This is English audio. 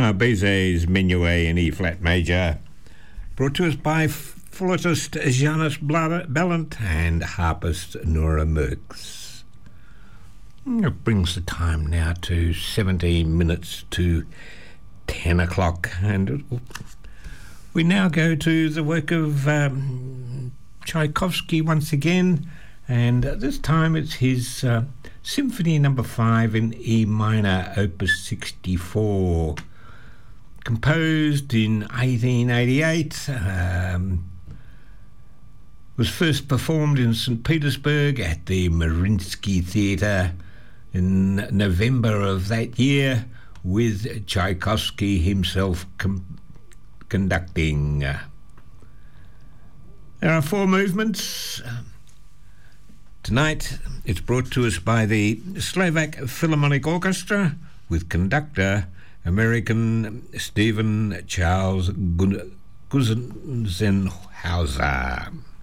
Bizet's Menuet in E-flat major, brought to us by flautist Janus Ballant and harpist Nora Merks. It brings the time now to 17 minutes to 10 o'clock, and we now go to the work of Tchaikovsky once again, and this time it's his Symphony No. 5 in E minor, Opus 64, composed in 1888, was first performed in St. Petersburg at the Mariinsky Theatre in November of that year, with Tchaikovsky himself conducting. There are 4 movements. Tonight, it's brought to us by the Slovak Philharmonic Orchestra with conductor American Stephen Charles Gusenhauser.